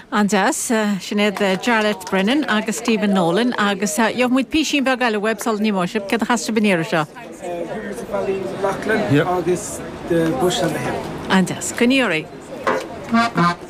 Andas, sinnéad Jarlath Brennan agus Stephen Nolan agus muid písín be gaile websal ní moisib ce a chaiste benéir seo. Lachlan agus the Bush and the Hill. Andas, Connery.